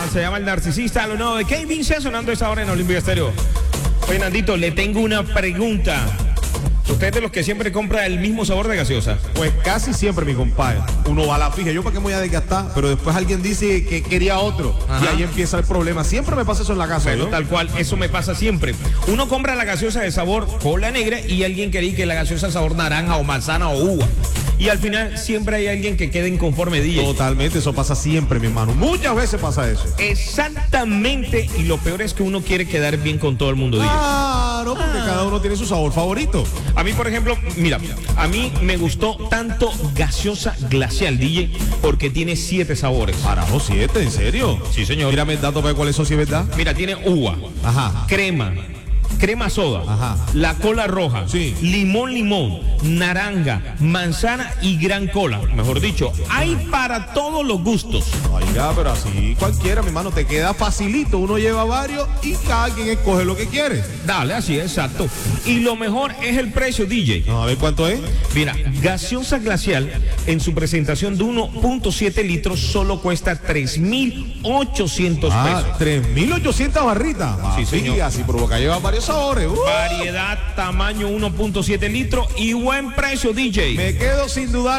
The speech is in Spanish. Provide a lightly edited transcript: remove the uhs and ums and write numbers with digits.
se llama El Narcisista, lo nuevo de Kate Vince sonando esa hora en Olimpia Estéreo. Oye, Nandito, le tengo una pregunta. ¿Usted es de los que siempre compra el mismo sabor de gaseosa? Pues casi siempre, mi compadre. Uno va a la fija, yo para qué me voy a desgastar, pero después alguien dice que quería otro. Ajá. Y ahí empieza el problema. Siempre me pasa eso en la casa, Pero ¿no? tal cual, eso me pasa siempre. Uno compra la gaseosa de sabor cola negra y alguien quería que la gaseosa de sabor naranja o manzana o uva. Y al final siempre hay alguien que quede inconforme, DJ. Totalmente, eso pasa siempre, mi hermano. Muchas veces pasa eso. Exactamente, y lo peor es que uno quiere quedar bien con todo el mundo, DJ. Claro, porque cada uno tiene su sabor favorito. A mí, por ejemplo, mira, a mí me gustó tanto gaseosa glacial, DJ, porque tiene 7 sabores. Carajo, 7, ¿en serio? Sí, señor. Mírame el dato para ver cuáles son, si es verdad. Mira, tiene uva, Ajá, crema soda, ajá, la cola roja, sí, limón, naranja, manzana y gran cola. Mejor dicho, hay para todos los gustos. Oiga, pero así cualquiera, mi hermano, te queda facilito. Uno lleva varios y cada quien escoge lo que quiere. Dale, así es, exacto. Y lo mejor es el precio, DJ. Vamos a ver cuánto es. Mira, gaseosa glacial en su presentación de 1.7 litros solo cuesta 3.800 pesos. 3.800 barritas. Sí, señor. Así provoca, lleva varios sabores. Variedad, tamaño 1.7 litros y buen precio, DJ. Me quedo sin dudar.